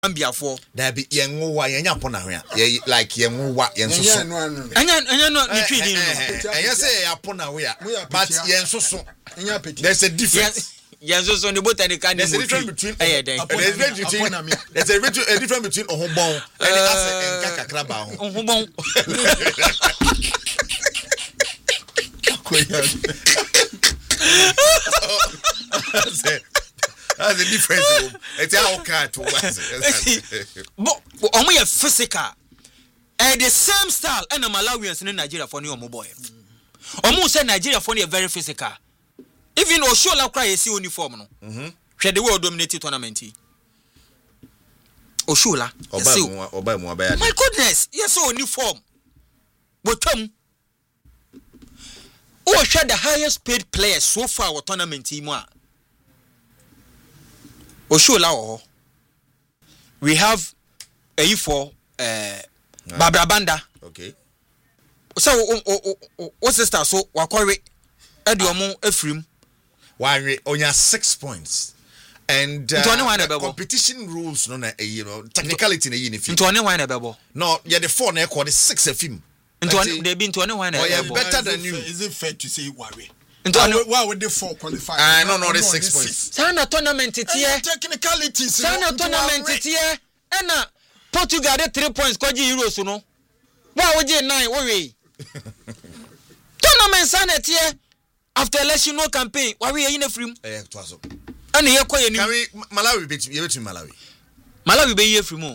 Zambiafo. There be yenwa yenya pona ho ya. Like yenwa yensoso. Anya no ni twidi no. Enya say yapona ho ya. But yensoso. There's a difference. Yensoso ni botanical there's a difference between there's a difference between ohobon and ase enka kakraba ho. Ohobon. That's the difference. It's how cat to but omo physical. The same style and Malawians in Nigeria for new boy. Omo say Nigeria for very physical. Even Oshola cry see uniform no. Hwe the world dominated tournament. Oshola. My goodness, yes uniform. Botom. Who share the highest paid players so far with tournament team? Oshola. We have a E4 Barbara Banda. Okay. So what's the star? So Wakore Ediomo Ephraim. Why only 6 points. And competition rules no technicality na yin fi. No, yeah the 4 na call the 6 of him. They been 21 better than you. Is it fair to say why would the 4 qualify? No, the 6 points. Sana tournament here. Technicalities. Sana tournament here. And Portugal get 3 points kwa Euros no. Why would you 9 worry? Tournament sana here. After election no campaign, why we in a frame? Twaso. And here kwa you. Carry Malawi bet you bet Malawi. Malawi be here frame.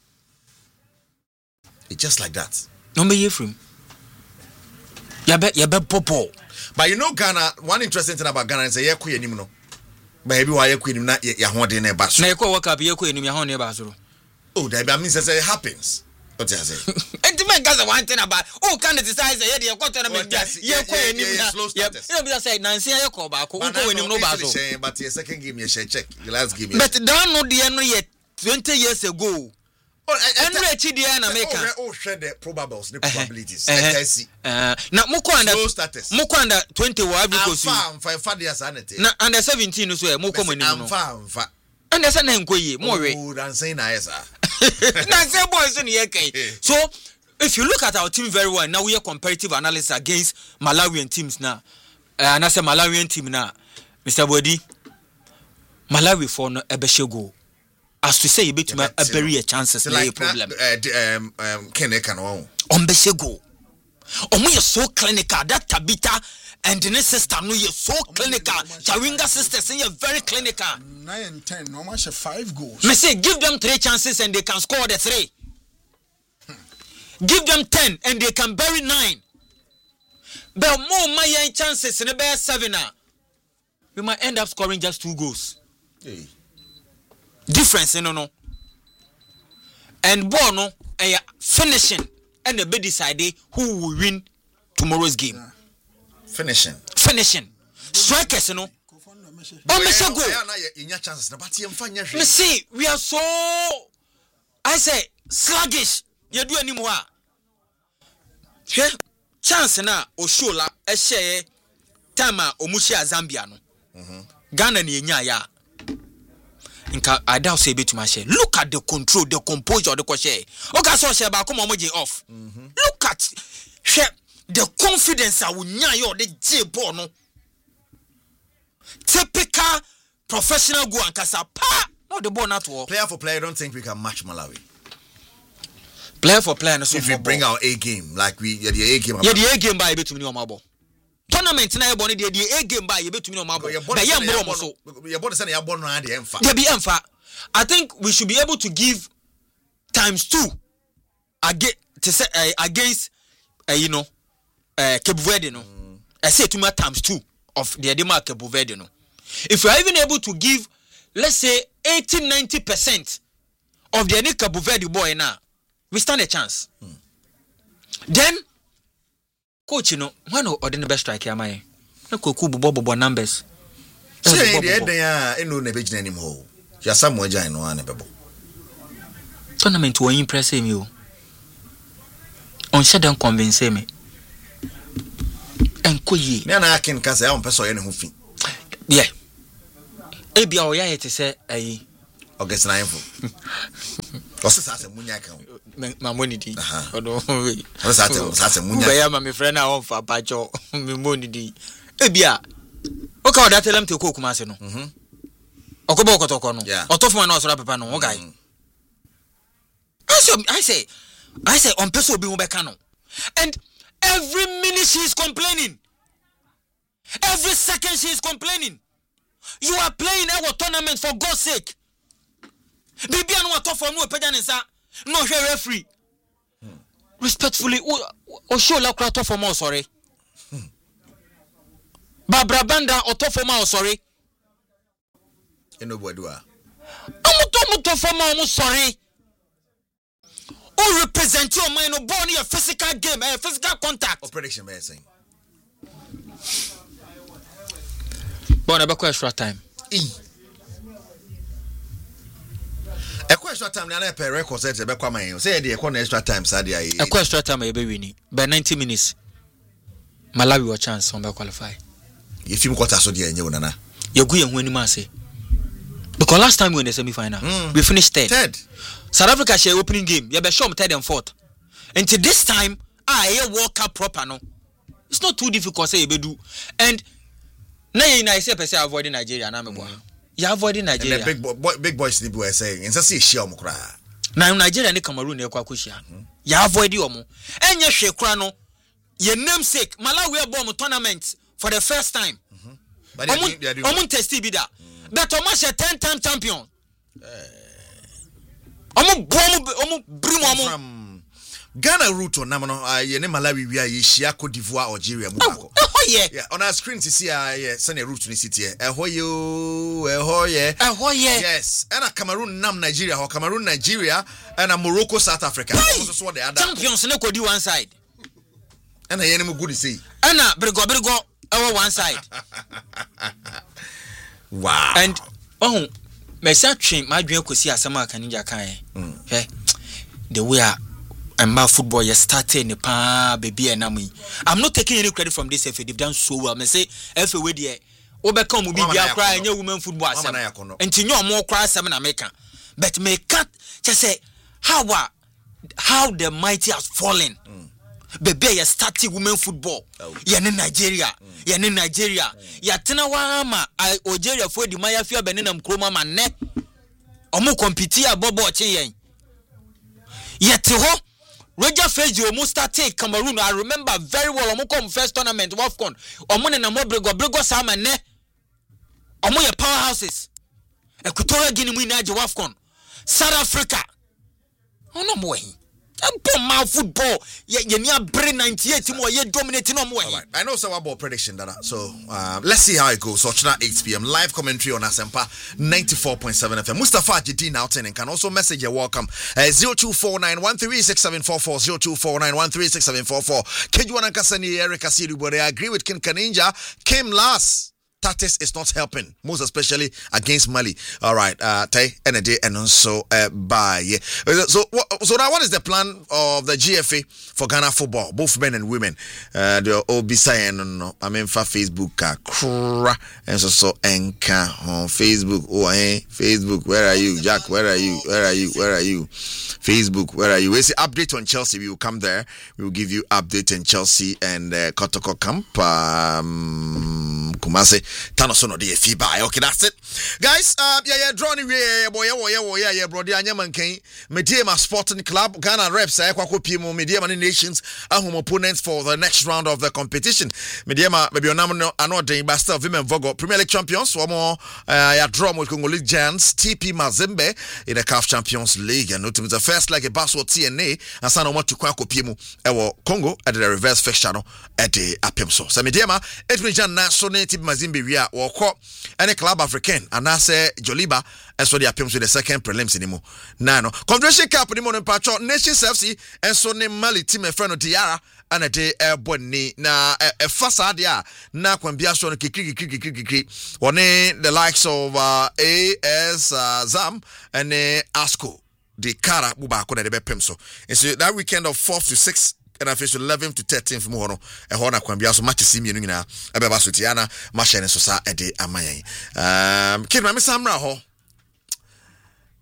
It's just like that. No be here frame. Ya be popo. But you know Ghana, one interesting thing about Ghana is say yekwe enim no. But ebi wa yekwe enim na ya hode na ba so. Na yekwe world cup yekwe enim ya hode ba so. Oh, that means it happens. What you say? And the man got one thing about can decide say the tournament yekwe enim na. You be say Nancy yekwe ba ko enim no ba so. But your second game you share check. The last game. But down no the no yet 20 years ago. And reach the America. Oh, share the probables, the probabilities. Now, Mukanda 20 wa because na under 17 so Moko money. And that's an enquiry more. Than saying I sir. Say boys in the So, if you look at our team very well, now we are comparative analysis against Malawian teams now. And I say Malawian team now, Mr. Bodi, Malawi for no ebeshego. As to say, you bet me a very chances like a problem. Keneka no. Ombeshego. Omo you so clinical that Tabita and the sister no you so clinical. Chawinga sisters say you very clinical. 9 and 10, no much 5 goals. Me say give them 3 chances and they can score the 3. Give them 10 and they can bury 9. But more my chances in the 7 now. We might end up scoring just 2 goals. Hey. Difference no. And Bono finishing and the be decided who will win tomorrow's game. Finishing. Strikers no. Me see, we are so I say sluggish. You do anymore. Chance na Oshola e share time omushia Zambia no. Ghana ni enya ya. I doubt say bit my share. Look at the control, the composure of the share. Okay, so share ba come omoje off. Look at share the confidence I will nya yo the J ball no. Typical professional go and kasa pa. No the ball not work. Player for player, I don't think we can match Malawi. Player for player, no so if we bring our A game like we the A game. Yeah, the A game by bit me on my ball. Tournament na ebony the A game by yebetumi no mabo. But yeah mbro so. Your body say ya born no ade emfa. There be emfa. I think we should be able to give times 2 against Cape Verde no. I say to my times 2 of the Edema Cape Verde no. If we are even able to give let's say 80-90% of the Cape Verde boy now, we stand a chance. Then coach, one or the best striker am I? No bobo numbers. Say they no nebej anymore. Ya Samuel Jan no anebebo. Tournament will impress you. On shouldn't convince me. And koyi. Me na akin kasa ya on person ye ne ho fi. Yeah. Ebia oya ye te say August 9th. What's the munya account? My money di. What's that munya? Where am my friend now for Pacho? My money di. Ebia. Okay, that tell them to cook Kumasi no. Okobo kotoko no. Otofo na osora papa no. Okay. I say on person obi ubeka no. And every minute she is complaining. Every second she is complaining. You are playing our tournament for God's sake. Bibi anu atofo no peja nsa. No hwe referee. Respectfully, o show la kra atofo mo sorry. Babra Banda otofo ma sorry. Enobodua. Amuto for ma sorry. Who represent your mind of born a physical game, a physical contact? Or prediction by saying. Born a extra time. A extra time, na per record says a bequama. Say the extra time, Sadia. A extra time, a baby by 90 minutes. Malawi will chance on qualify. If you got us so dear, you know, you're going when you must say. Because last time we were in the semi-final, we finished third. South Africa share opening game. You be sure third and fourth. Until this time, I World Cup proper no. It's not too difficult say you do. And now you say per se avoiding Nigeria na me boy. You avoiding Nigeria. And the big boys need to say. And say share mo kra. Na Nigeria and Cameroon e kwa kwhia. You avoid omo. Enye hwe kra no. Your namesake Malawi abom tournament for the first time. But omun testi bi da. But Thomas a 10-time champion. Omu brim Ghana route on Namano, ye ne Malawi, we are Yeshia, Cote d'Ivoire, Algeria. Oh, yeah. On our screen to see send a route to the city. Yes. And a Cameroon, Nigeria, or Cameroon, Nigeria, and a Morocco, South Africa. Also, what the other champions no could do one side. And I am good to see. And Brigo, our one side. Wow. And my searching my dream could see a summer canija kai. The way I'm football you started in the baby and I'm not taking any credit from this FA. They've done so well. I say FA with the overcome will be cry and your women football and to know more cry seven American. But may cut just say how the mighty has fallen. Bebe ya starting women football. Ya ne Nigeria. Ya ne Nigeria. Ya tena wa ma Algeria for di maya fia benena mkroma ma ne. Omo compete ya bobo che yen. Yet ho Roger Feji omo start take Cameroon. I remember very well omo come first tournament WAFCON. Omo na mo brego sa ma ne. Omo ya powerhouses. Equatorial Guinea mu ina je WAFCON. South Africa. Ono mo hin. Football, you bring 98 more, you're dominating on way. I know some about prediction, Dada. So let's see how it goes. So tonight 8 p.m. live commentary on Asempa 94.7 FM. Mustafa Jidin out and can also message your welcome 0249136744 0249136744. Kejuana Kasani Eric Asiru, but I agree with Ken Kaninja. Came last. Tactics is not helping, most especially against Mali. All right, Tay and a day and also bye. So now what is the plan of the GFA for Ghana football, both men and women? They'll all be saying, no, I mean, for Facebook, and so Enka on Facebook. Oh, Facebook, where are you, Jack? Where are you? Facebook, where are you? We say update on Chelsea. We will come there. We will give you update on Chelsea and Kotoko Camp. Kumase Tanosono de FIBA. Okay, that's it. Guys, drawing boy, brother Anyaman Kane, Mediema Sporting Club, Ghana Reps, Kwako Pimo, Mediema Nations, home opponents for the next round of the competition. Mediema, maybe on another Basta Women Vogo, Premier League champions, one more draw with Congolese Giants, TP Mazembe in the CAF Champions League, and the first like a Baswo TNA, and Sanomo to Kwako Pimo, Congo at the reverse fixture at the Apimso. So Mediema, Edwin National Mazimbi we are woko any club African and I say Joliba and so they appear to the second prelims anymore. Nano Confederation Cup anymore in Pacho Nations FC and so name Mali team a friend of Diara and a day airborne na a fasadia na kwambia so kiki one the likes of AS Zam and Asco the Kara Bubako na the Pemso. And so that weekend of 4th to 6th and I finish 11 to 13 from Hono. A Hona Quambia so much to see me in a Babasutiana, Mashan and Sosa a day Amayan. Kid, my Miss Amra ho.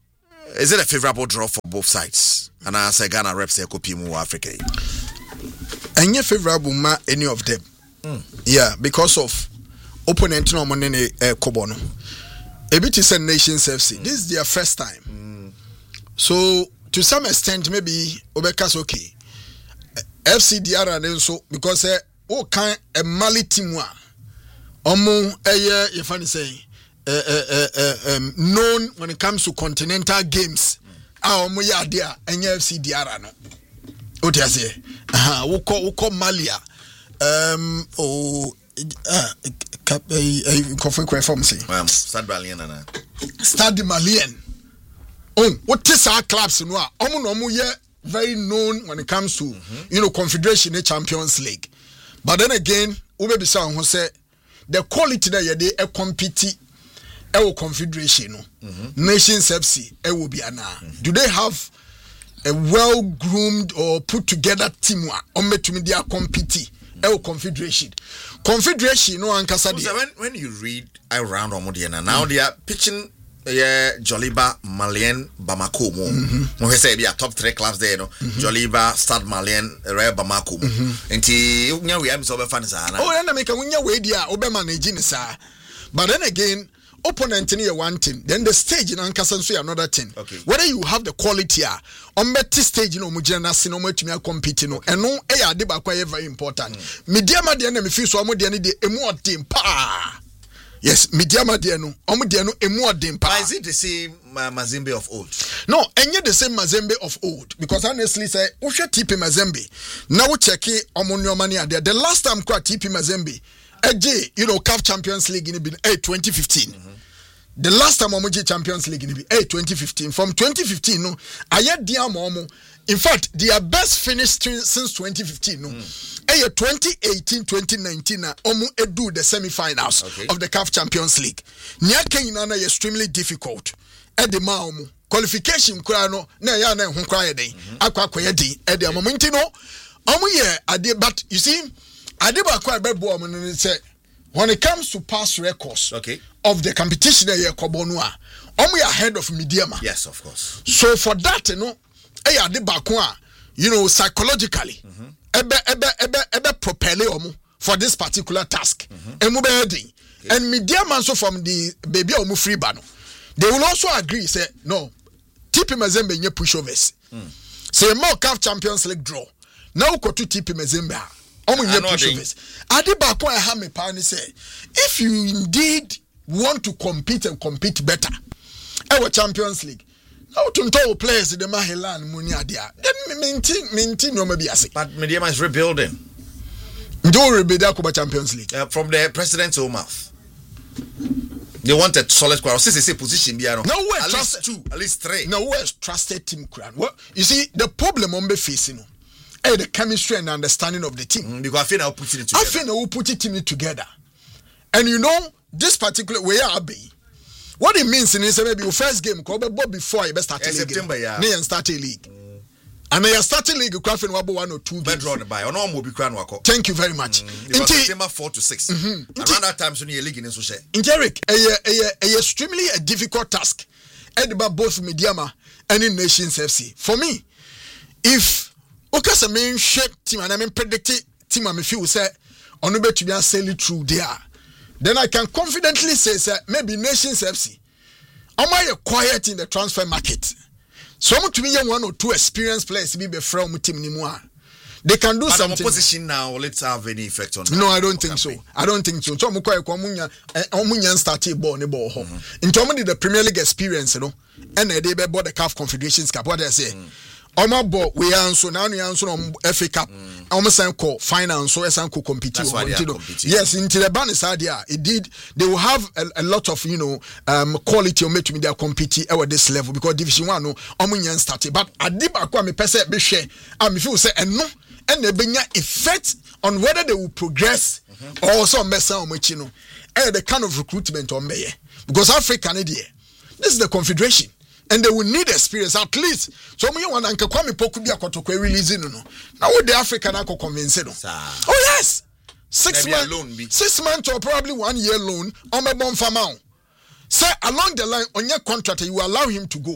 Is it a favorable draw for both sides? And I say Ghana reps say Kopimu Africa. Any favorable ma any of them. Yeah, because of opponent no money Kobono. A bit is a Nations FC. This is their first time. So to some extent maybe Obeka's okay. FC Diara and so because kind a Mali team wa omo you funny say known when it comes to continental games. Omo ya dia enya FC Diara no. What you say? Woko Malia. Stade Malien and Stade Malien. Oh, what is our clubs no? Omo ye very known when it comes to Confederation Champions League. But then again, ube bisa who say the quality that you dey compete Confederation Nations FC will be ana. Do they have a well-groomed or put-together team on to me they are compete Confederation no ankasa so when you read around Omodiana now they are pitching Joliba, Malien, Bamako we say be a top 3 clubs there Joliba, Stade Malien, Real Bamako enti we am so be fan sa na na make unya we dia obe manage ni sa but then again opponent in one thing, then the stage in Ankasan another thing. Okay. Whether you have the quality on better stage in Omujana Sinoma to me competing and no air deba quite very important. Mediama diana me feel so amodiani de emo team pa. Yes, Mediama diano, Omudiano emo team pa. Is it the same Mazembe of old? No, and yet the same Mazembe of old. Because honestly say, Usha TP Mazembe. Now check it Omonyo Mania there. The last time quite TP Mazembe. CAF Champions League in 2015. The last time Omoji Champions League in 2015. From 2015, no, I had dear Momo. In fact, their best finish since 2015, no, 2018-2019, Omo edu the semi-finals of the CAF Champions League. Nia Kenyana is extremely difficult. Edi Maomo qualification krano na ya na ho kra yeden akwa koyedi edi amomenti no omo ye ade but you see ade ba kwa be bo omo no say when it comes to past records of the competition here Kobonu a omo ye ahead of Mediama. Yes, of course. So for that ade ba kwa psychologically ebe propel omo for this particular task emu be heading and Mediama so from the baby omo free ba no they will also agree say no TP Mazembe nye pushovers say more CAF Champions League draw now go to TP Mazembe omo nye pushovers ade ba ko ha me pa ni say if you indeed want to compete and compete better our Champions League now to ntọ players the Mahelan muni adia then maintain no maybe ase but Mediama is rebuilding do rebuild the Champions League from the president's own mouth. They wanted solid squad. Since they position, at least 2, at least 3. No, where's trusted team crown? Well, you see, the problem on the facing, the chemistry and understanding of the team. Because I think I'll put it together. I think I will put it together. And you know, this particular way I be. What it means in maybe your first game, before you start a league. September, yeah. Start a league. And I started league crafting 1 or 2 games. Thank you very much. September 4 to 6. Around that time, so you league in so Derek, a extremely a difficult task. About both Mediama and in Nations FC. For me, if Okas a main shape team and I mean predicted team, I feel say on the to be sailing through there, then I can confidently say maybe Nations FC. Am I quiet in the transfer market? So to me, 1 or 2 experienced players be from team anymore. They can do something. But position now, let's have any effect on that. No, I don't think so. I don't think so. So Omunya started ball in ball. In terms of the Premier League experience, you know, and they bought the CAF Confederations Cup. What they say? Oma ball we answer now. We answer on FA Cup. Almost some call finance, so some co compete. Yes, into the banners idea. Indeed, they will have a lot of quality or make me they compete at this level because Division 1 no Omunya started. But Adiba kwa me pese be share. If you say no. And they bring effect on whether they will progress or also mess on which the kind of recruitment on me because Africa this is the confederation and they will need experience at least so me want anka kwame poku bia kotokwa release no now with the African anko convince no oh yes 6 months or probably 1 year loan on me bon farmer say along the line on your contract you allow him to go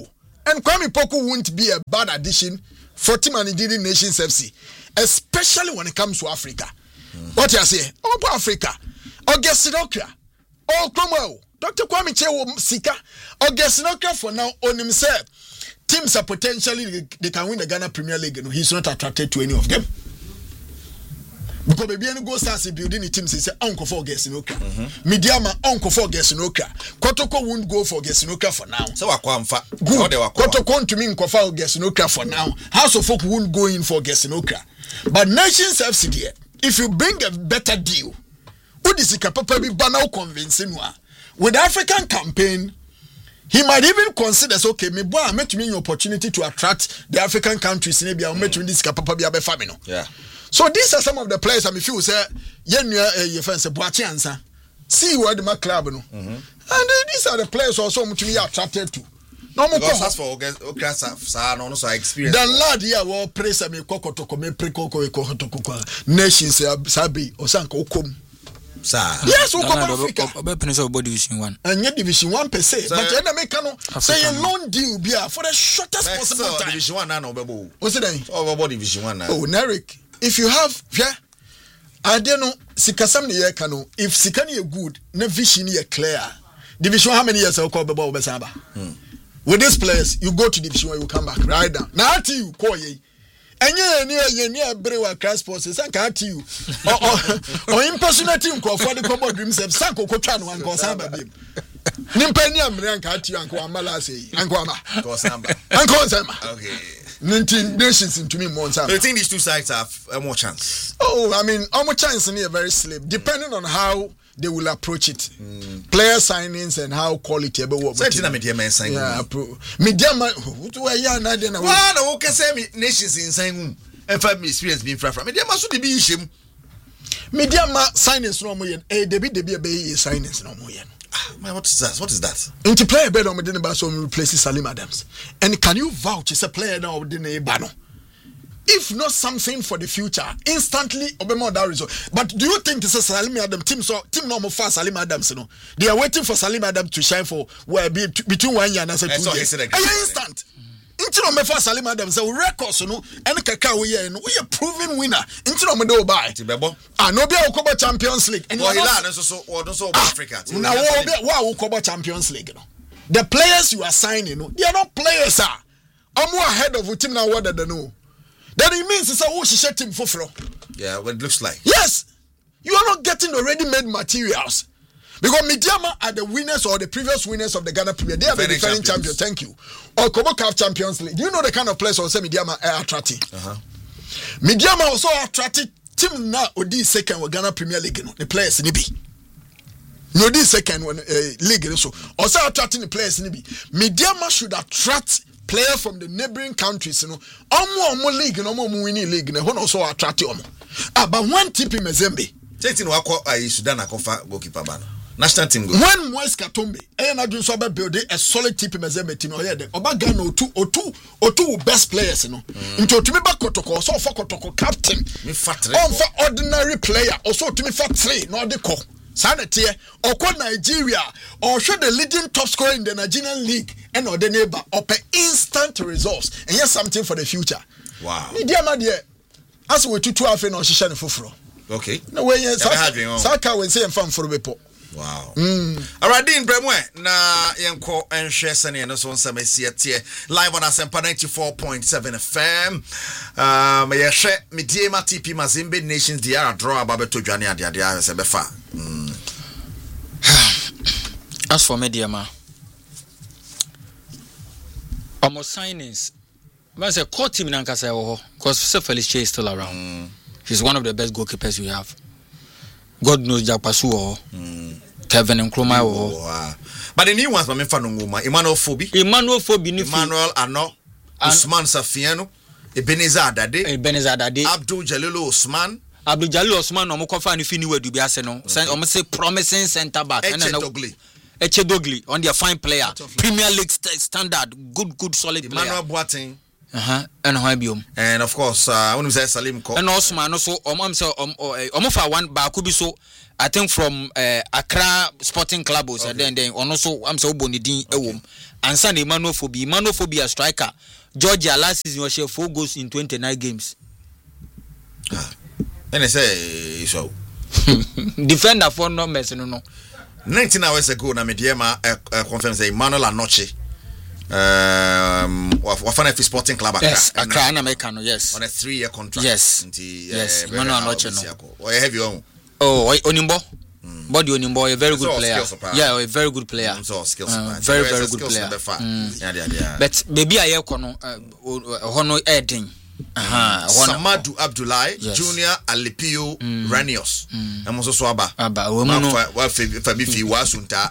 And Kwame Poku won't be a bad addition for Team Managing Nations FC, especially when it comes to Africa. What you say? Oh, Africa. August Sinokra. Oh, Cromwell. Dr. Kwame Chewo Sika. August Sinokra for now on himself. Teams are potentially they can win the Ghana Premier League. And he's not attracted to any of them. Because baby any go start building the teams, he say uncle for Gesinoka. Midiama uncle for Gesinoka. Kotoko won't go for Gesinoka for now. So Wakwamfa. Good. Kotoko to me Nkofa Gesinoka for now. House of Folk won't go in for Gesinoka. But Nations FC, if you bring a better deal, what is it papa be banal convincing with the African campaign? He might even consider, okay, me boy, I met me an opportunity to attract the African countries. Maybe I'll met me this papa be a family. Yeah. So these are some of the players. I mean, if you say, your friends say, Boachiansa, see where the club, no, and these are the players also to be attracted to. No more. Because for no so experience. The lad here will praise me koko to me pre-koko nations sabi osanka okom. Yes, Africa. Division 1. And yet Division 1 per se. But you know, say a loan deal for the shortest possible time. Division 1 now, Babu. What's it then? Oh, Division 1 now. Oh, Narek. If you have, I don't know, Sikasam ni kano. If Sikani is good, no vision is clear. Division how many years I'll call Baba Besaba? With these players, you go to Division 1, you come back right now. Now to you, call ye. And you near Brewa Crash Sports, and can't you? Or impersonating for the Common Dreams of Sanko Kotan one cause Samba. Nimpenium Ranka to Uncle Amalasi, Uncle Samba. Uncle Samba. Okay. 19 nations into me more time. Do you think these two sides have more chance? Oh, I mean, more chance in here very slim, depending on how they will approach it. Player signings and how quality ever work. So media man signing. Yeah, media man. Who do I hear now? Then no, okay, say nations in signing. And for me experience being from media man should be issue. Media man signings no more. They be signings no more. Man, what is that? What is that? Into player better on Medina Basso replaces Salim Adams. And can you vouch as a player now within a banner? If not something for the future, instantly obey that result. But do you think this is Salim Adams team normal for Salim Adams? You know, they are waiting for Salim Adams to shine for between 1 year and 2 years. Instant. Into me for Salim Adams, so records, you know, and Kaka we are a proven winner. Into me do buy. No be a Champions League. And also Africa. Now we Champions League. You know. The players you are signing, they are not players. I'm more ahead of the team now. What they know. Then it means it's a whole shit team for flow. Yeah, what it looks like. Yes, you are not getting the ready-made materials. Because Midiama are the winners or the previous winners of the Ghana Premier. They are the defending champions. Thank you. Or Kobo Cup Champions League. Do you know the kind of players also Midiama are attracting? Midiama also attracted team now Odi second with Ghana Premier League. The players in Ibi. No, this second one league so also attracting the players in Ibi. Midiama should attract players from the neighboring countries. You know, omo league, no more winning league. No, also attract them. But one TP Mazembe. Taking wako Sudan akofa goalkeeper ban. National team go. When West Katombe, I do so building a solid TP Mazembe team. Oba Ghana two best players. You know, into to me back Kotoko, so for Kotoko captain. Me fat. For ordinary player, also to me fat 3, no de ko. Sanity or call Nigeria or show the leading top scorer in the Nigerian league and or the neighbor or pay instant results and here's something for the future. Wow. Media man there. As we 2 after no shisha ne foforo. Okay. No way Saka when say fan for bepo. Wow. Alright, Dean Bremwe na yenko enhwe sene no so nsam asiatie live on Asempa 94.7 FM. Yehwe Midiama TP Mazembe Nations DR draw ababeto dwane ade se befa. As for Midiama, almost signings. Man say core team nankasa ho because Felice is still around. He's one of the best goalkeepers we have. God knows Jack Pasu Kevin Nkrumah but the new ones my memfa no ngoma Emmanuel Ano Usman Safiano Ebenezer Adade Abdul Jalil Osman no mo fa no fini wadu bi ase no say promising center back Eche Dogli on their fine player Premier League standard good solid player Emmanuel Boateng And how biom. And of course, when we say Salim Ko. And also, man, also, for one, but could be so. I think from Accra Sporting Club, and then also I'm so bonidin and Sunday Manophobia striker. Georgia last season was 4 goals in 29 games. Then I say so. Defender for numbers, no. 19 hours ago, na Mediema confirms that Emmanuel Anoche. Wafana Sporting Club Accra. Yes, Accra and Americano, yes. On a 3-year contract. Yes. Yes, Emmanuel Anoche, no. Or have your own. Oh, Onimbo. Body Onimbo, a very good player. Yeah, a very good player. Very, very good player. But maybe I have Hono Edding. Samadu Abdullahi, Junior Alipio Ranios. And also Swaba. Fabifi Wasunta.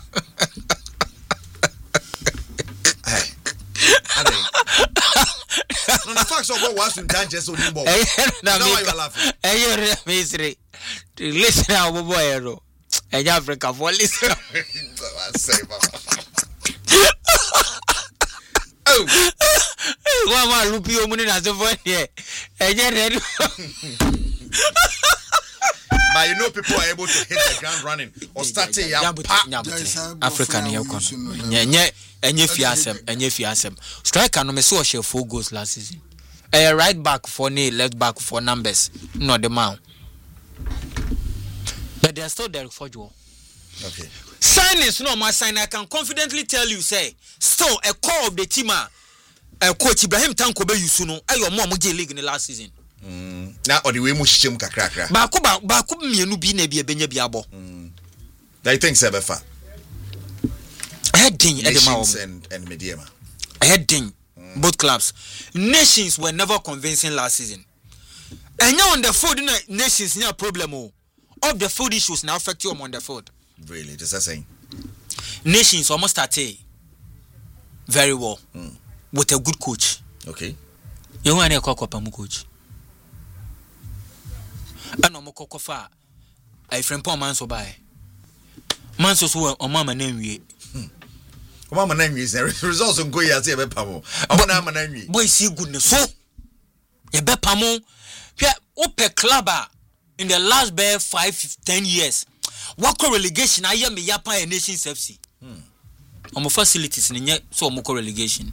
No, the facts of what Wasunta just on him. Now you're laughing. Listen, our boy, and Africa for listen. Oh, Mama Lupio Munina so for here. But you know, people are able to hit the ground running or start African and fiasem. Striker no me so share 4 goals last season. Right back for left back for numbers. Not the man. But they are still there for you. Okay. Signings, no my sign. I can confidently tell you, say, still a core of the team. Coach Ibrahim Tanko be Yusuno. Ayo mo league in the last season. Now or the way mu shim kakra. Baako mienu bi na bi ebenya bi abo. I think Sebefa. Heading and Mediema. Heading both clubs. Nations were never convincing last season. And now on the field, Nations no problem. Of the field issues now affect you on the field. Really, just saying. Nations almost started very well with a good coach. Okay. You want to call coach. And I'm a fa. I friend Paul Manso by Manso so on Mama name we. Mama name is results on go as a pamo. Mama name boy see goodness so. A bepamo. Ope clubber in the last 5-10 years. What relegation? I am a Yapa and Nations FC. I'm facilities in so moko relegation.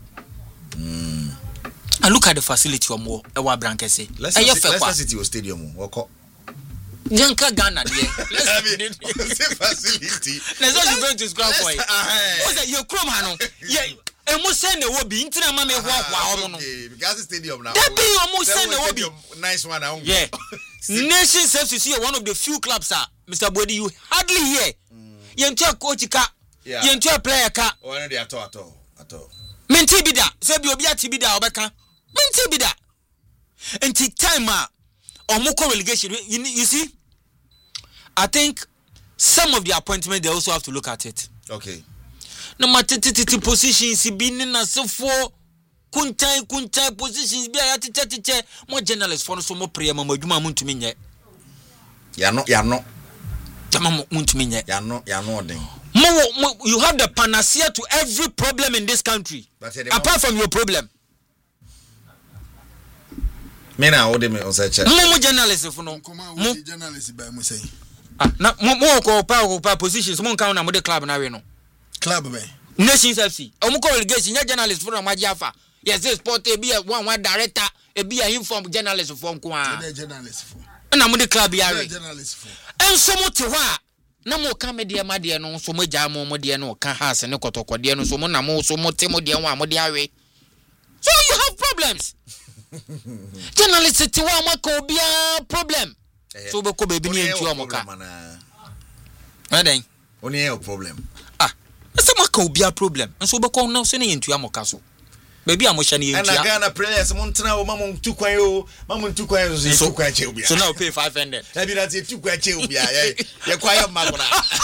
And look at the facility or more. Let's City or stadium. Yanka Ghana, let's facility. Let's not going to scrap for it. What's that? Your chrome hano. Yeah. And most send the wobby into the mammy walk. Because stadium now. That be almost send the wobby. Nice one. Yeah. Nations FC one of the few clubs, Mr. Bodi, you hardly hear. Yentua coach ka. Yentua player ka. One of the at all. Menti bida. Sebi obia tibida obeka. Menti bida. And take time or relegation. You see, I think some of the appointments they also have to look at it. Okay. No matter positions, he been in so for kuntai positions. Be a teacher. More journalists for so more prayer. Mama Juma muntu minye. You're not. Jama muntu minye. You're not. You have the panacea to every problem in this country. Apart from your problem. Mena ode me on search. Mo journalist for no. Mo journalist by mo say. Na mo ko pa positions mo kan na mo de club na we no. Club be. Nations FC. O mo ko relegation ya journalist for ma Jafa. Yes, this sport e be one director, e be a inform journalist for nko a. Journalist for. Na mo de club ya we. Journalist for. En so mo te ho a na mo ka me de ma de no so mo ja mo de no ka house ne kotokode no so mo na mo so mo te mo de ho a mo de awe. So you have problems. Journalist ti wa mako bia problem. So be ko be bi ni entu amoka. Adan. Only a problem. Ese mako bia problem. So be ko na so ne entu amoka so. Baby amosha ni entu. And Ghana players montana o mamon tukwan yo, mamon tukwan so tukwan che obia. So now pay 500. E bi na ti tukwan che obia. Ye kwaya magona.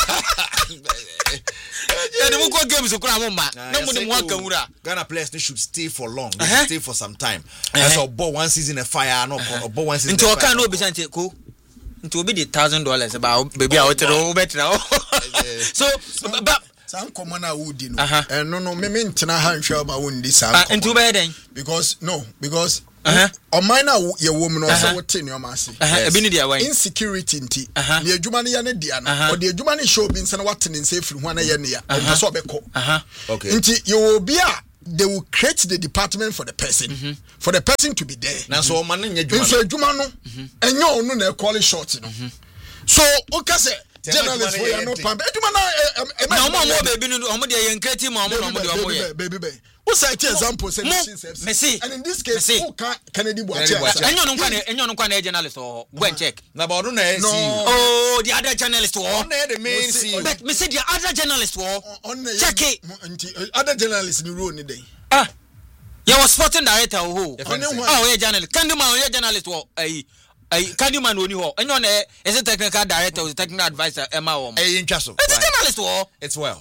The games no Ghana players they should stay for long. They should stay for some time. That's all bought one season a fire, no bought one season. Into a can no be sent ko. Into be the $1,000 about baby out better. So San common na woody no. No me ntena ha nhwe ma wondi san. Ntu be den. Because on mine na ye woman no so wote ne o ma ase. Ebi ni dia wan. Insecurity nti. Ne adwuma ne ya ne dia no. O de adwuma ne show bi nsa na wate ne nsa firi ho na ye ne ya. O so obekọ. Okay. Nti you will be they will create the department for the person for the person to be there. Na so man nya adwuma. Nso adwuma no enye onu na call short no. So o ka say journalist for no pam adwuma na mo baby no omo de ye create mo omo no omo de baby who cite example say Messi and in this case who can Kennedy Boache enyo no kwa journalist go and check na ba no na see oh the other journalist on the main see but me say the other journalist check it other journalist ni role ni dey you was sporting director oh yeah journalist Candyman yeah journalist Candyman oni ho enyo na is a technical director or technical advisor Emma wo ntwa so it's a journalist it's well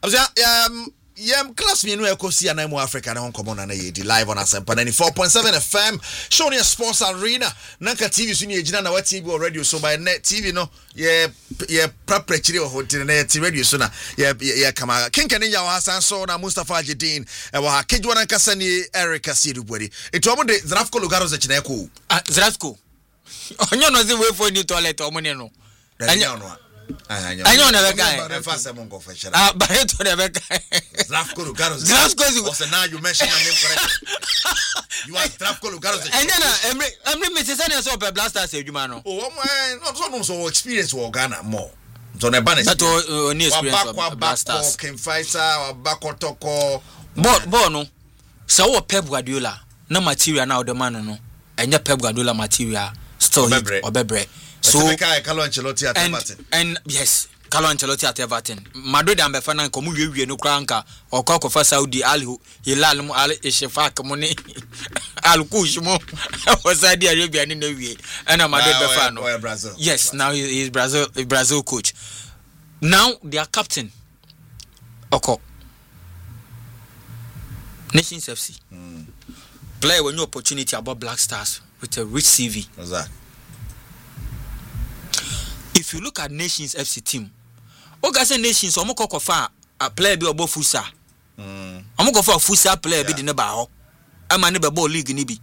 class me no ekosi anamo Africa na honkomo na ye di live on Asempa 94.7 FM show near Sports Arena nanka TV so ni ejina na wa TV or radio so by net TV no ye prepare o hotel na TV radio so na ye kama kenkene ya wa Hassan so na Mustafa Jedin e wa kejwa nanka sani Erica Sidubwedi eto mo de Zrafko Lugaro za china eko Zrafko onyo no ze we for ni toilet omo ne no enyo no anyo na beka e fa se mo go fa shara Barreto na beka Zrafko Lugaro Zrafko now you mention my name correctly you are Zrafko Lugaro and then every Mrs. Sane so pe blasters edwuma no oh man so experience wo Ghana more so na ba na that only experience of blasters Ken Fighter Abakotoko bo no so wo Pep Guardiola na material na the man no enye Pep Guardiola material still obebre so Carlo Ancelotti at Everton and yes Carlo Ancelotti at Everton Madrid and Befana komu wiwe no kranka okwa Saudi Al Hilal mu Al Ishfaq mu ni Al Kush mu Saudi Arabia ni na wie and Madrid Befano yes now he is Brazil coach now their captain Oko Nations FC play when you opportunity about Black Stars with a rich CV. What's that? If you look at Nations FC team, Ogase Nations omo kofa a player bi obo fusa. Omo kofa fusa player bi de ne ba ho. Ama ne be ball league ni bi.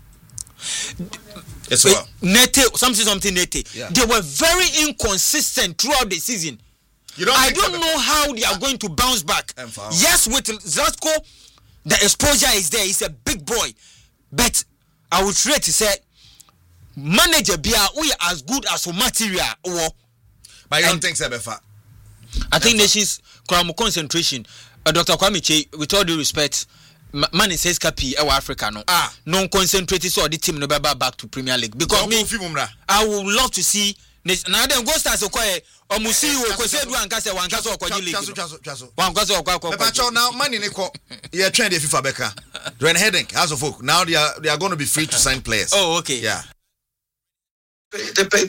It's well. Something nete. Yeah. They were very inconsistent throughout the season. I don't know how they are going to bounce back. Yes, with Zlatko, the exposure is there. He's a big boy. But I would try to say manager bia we as good as material or but you don't think so befa I think Nations concentration Dr. Kwame Che with all due respect man says kapi e Africa no non concentrate so the team no be back to Premier League because me I would love to see now then go start so quite omusi wo kwese du ankase wankase okoji league wankase okwa now man in ko you train the FIFA beka Dwayne Heading House of Folk now they are going to be free to sign players. Oh okay. Yeah. They paid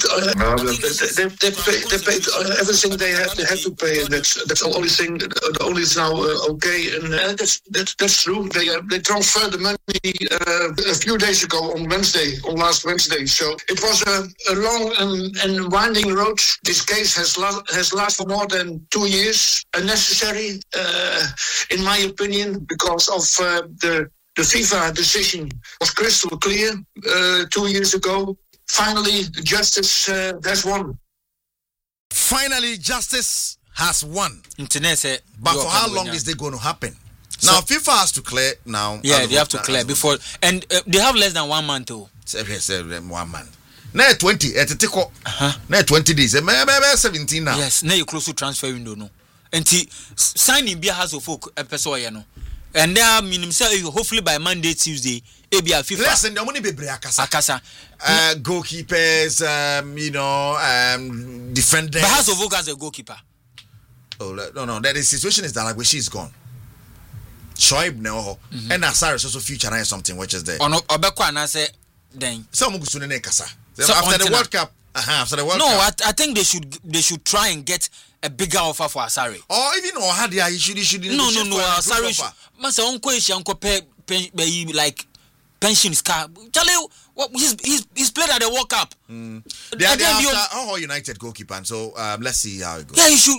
everything they have to pay, and that's the only thing. The only is now okay, and that's true. They transferred the money a few days ago on last Wednesday. So it was a long and winding road. This case has lasted more than 2 years, unnecessary, in my opinion, because of the FIFA decision was crystal clear 2 years ago. Finally, justice has won. Finally, justice has won. But for how long is it going to happen? Now, FIFA has to clear now. Yeah, they have to clear before. And they have less than 1 month, too. 1 month. Now 20, now 20 days. 17 now. Yes, now you close to transfer window, no. And signing be a house of folk, a person, and there, hopefully by Monday, Tuesday, FIFA. Listen, the money be Akasa. Goalkeepers, defenders. But House of Oak has a goalkeeper. Oh no. That the situation is that like she's gone. Shoaib no, and Asar is also future and something which is there. Obekwa na say then. Some gusune kasa. After the World Cup. After the World Cup. I think they should try and get a bigger offer for Asari. Or even he should. No. Asari. Masa onko pay like pensions car. Charlie, he's played at the World Cup. They are after United goalkeeper, and so let's see how it goes. Yeah, you should.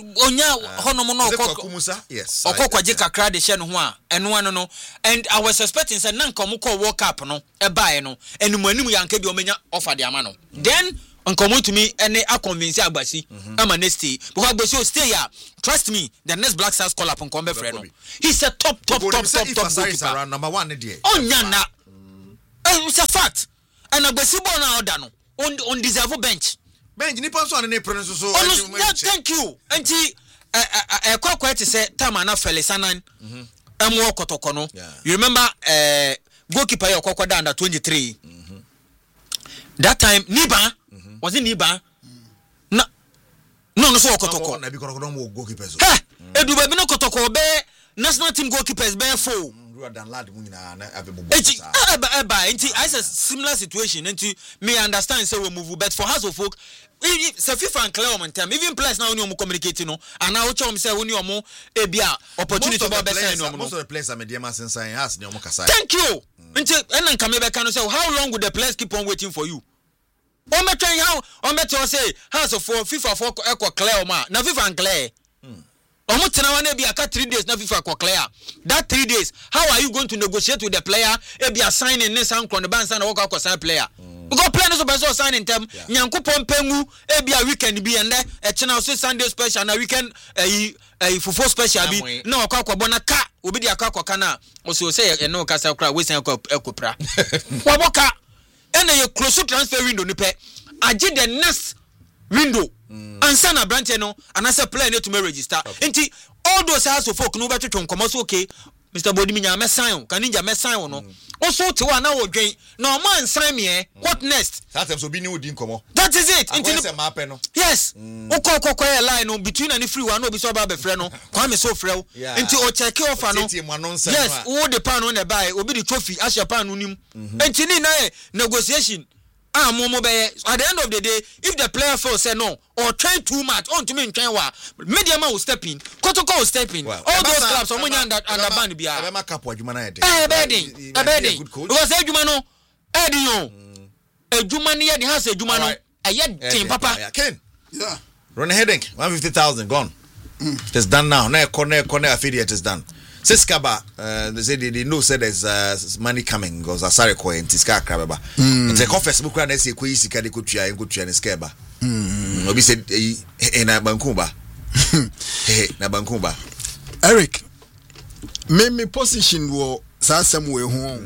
Yes. And I was expecting say nan komo call World Cup no e buy no and manu yanke bi omenya offer the amano. Then come to me and I convince Agbasi. I'm a nesty because Agbasi stay here. Trust me, the next Black Stars call up on Combe Freno. He's a top goalkeeper. Around number 1 there. Oh nyana. It's a fact. And Agbasi born out dano on deserve bench. Bench ni pass on the pronounce so. Thank you. And quite say Tamana Felisanan. Emo Kotokono. You remember goalkeeper Yokoko under 23. That time Niba was it Niba? No so Kotoko. Na bi Kotoko goalkeepers. Edu be no Kotoko be national team goalkeepers be full. Than lad mu nyina na abebo. It's a similar situation and me understand say we move but for House of Folk say FIFA and clear on time even players now we communicating no and now chom say we omo ebia opportunity about best no. Most of the players are mediama since I has no kasa. Thank you. Nti and can me can say how long would the players keep on waiting for you? On me try how on me to say House of Folk FIFA for equal clear ma na FIFA and clear. Omo tena wana be aka 3 days na FIFA kwa clear. That 3 days, how are you going to negotiate with the player? E be assigning ne san kron the ban san work kwa sign player. Because player no so be so sign in term. Nyankopon pengu e be a weekend bi ende e chena so Sunday special na weekend fufu special bi na kwa bona ka obi di akwa kana o so say e no kasa kra we san ekopra. Waboka ene ye close transfer window ni pe. Agi the next window ansa na branch no anasa player need to me register enti all those House of Folk no beto twonkomo so okay Mr. Bodimi nya me sign kan ninja me sign no also te wa na wodwen na man sign me what next that time so bi ni odi nkomo that is it enti se ma pe no yes ukoko line no between any free one no be so ba be frɛ no kwa me so frɛ enti o check offer no yes wo de pan no na buy obi the trophy asha pan no nim enti ni na negotiation momo be at the end of the day if the player feels say no or train too much on to me train wa media man will step in Kotoko will step in all those clubs omunya under band bia e ma kapo adwuma na ede bedin because adwuma no edi yo adwuma ne ye has adwuma no aye tin papa Ken run heading 150,000 gone it's done now na corner affiliate is done Siskaba, they say they know said there's money coming because Asare ko entiska krabeba. It's a confess book na say ko isika de ko tua ne skeba. Obi said na Bankumba. Na Bankumba. Eric, me position wo sasem we ho.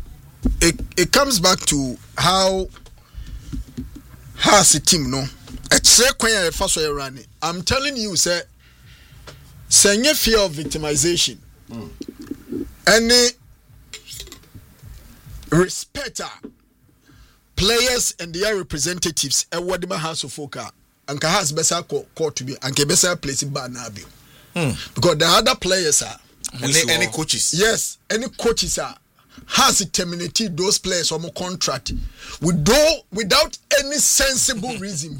It comes back to how has a team no. Ekre kwan ya fa so run. I'm telling you say senye fear of victimization. Any respect players and their representatives at Wadima House of Folk and has better court to be and can better place in Barnaby because the other players are any coaches. Yes, any coaches are has terminated those players on a contract without any sensible reason.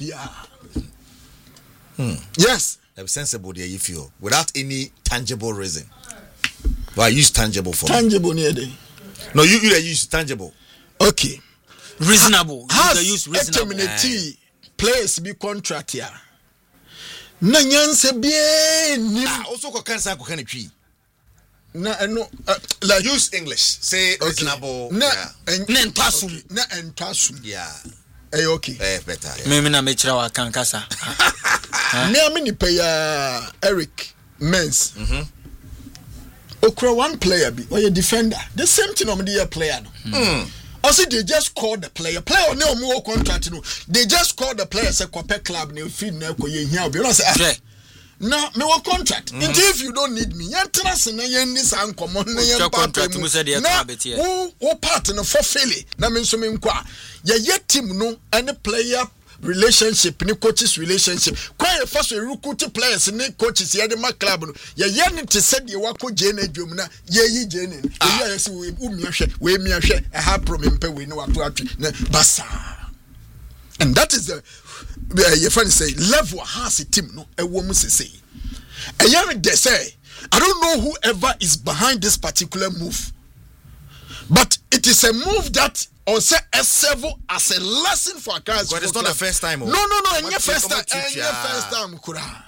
Yes, sensible there you feel without any tangible reason. Why use tangible for tangible near day? No, you use tangible. Okay, reasonable. Has use reasonable. Terminate players be contract here. Na nyanse bien. Also ko kansa ko kan twi. Na no like use English. Say reasonable. Na entwasum. Na entwasum. Yeah. Okay. Better. Me na me kira wa kankasa. Me amini pay Eric Mens. Okra one player be or a defender. The same thing on the player. Also they just call the player. Player no more contract no. They just call the player say Kope club ne feed na ko ye hia. You know say no me wa contract. And if you don't need me, you trust na yen ni san common na yen contract mu say dey ka betie. Wo part no for fairly. Na me so me nkwa. Ye team no any player relationship ni coaches relationship kwa ye first recruit players ni coaches ye de ma club no ye ne te said ye wako je na adwum na ye yi je ne ye say we miahwe we miahwe e ha promempe we ne wato atwe na basa and that is the ye friend say level has a team no e wo mu sese e ye de say I don't know whoever is behind this particular move But it is a move that also a serve as a lesson for Accra. But it's not the first time. No, and your first time, Kura.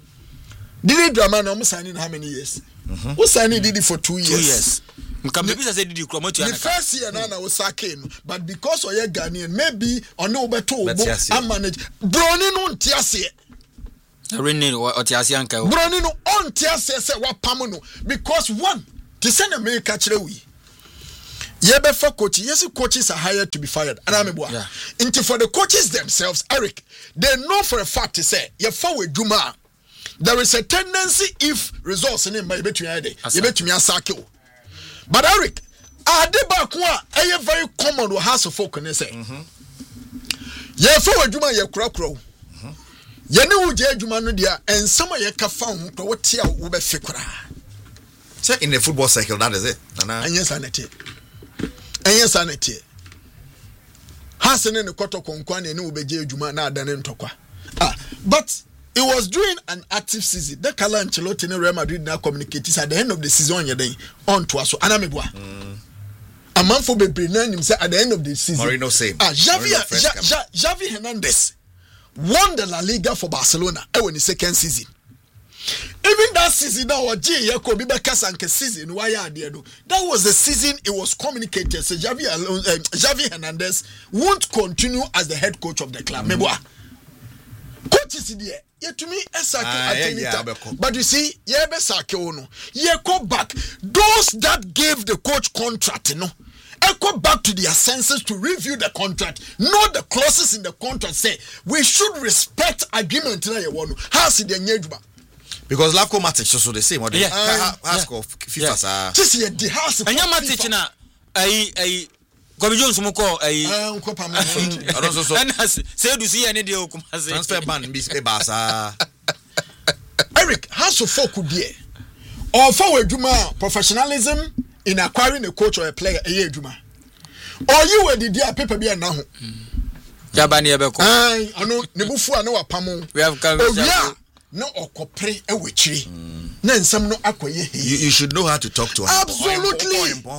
Did drama no signing how many years? Who signed did it for 2 years? 2 years. The first year Nana was sacking, but because of your Ghanaian, maybe or no better I manage. Browning on Tiasia. Browning on Tiasia, what Pamono. Because one, to send a mail catch away. For coaches, yes, coaches are hired to be fired. And I'm into for the coaches themselves, Eric, they know for a fact to say, you're forward Juma. There is a tendency if results in him by between a day, you bet me a cycle. But Eric, a very common with house of folk and say, yeah, forward Juma, you're crow. You know, Juma, and some of your found to what here will be fikra. Say in the football cycle, that is it. And yes, sanity. Hasen in the quarter conquan and Ubeje Juma na than Tokwa. But it was during an active season. The Carlo Ancelotti and Real Madrid now communicated at the end of the season on to us. Anamibwa. A month for Bebrinan himself at the end of the season. Marino same. Xavi Hernandez won the La Liga for Barcelona in the second season. Even that season now, season, why are there? That was the season it was communicated. So Xavi Hernandez won't continue as the head coach of the club. Coach is there. To me, but you see, go back. Those that gave the coach contract, go back to their senses to review the contract. Know the clauses in the contract. Say we should respect agreement. How's it? Because Lavko Matic so the same. What they ask of FIFA. This is the house. And your Matic na I Kobe Jones mo call say do see any deal transfer ban be basa. Eric, house of folk could be or forward Juma professionalism in acquiring a coach or a player a year Juma. Or you were the dear paper be now. Jabani Ebeko. I know Nebufu no apamo. We have come. No okopre ewechiri na nsam no akoye you should know how to talk to him. Absolutely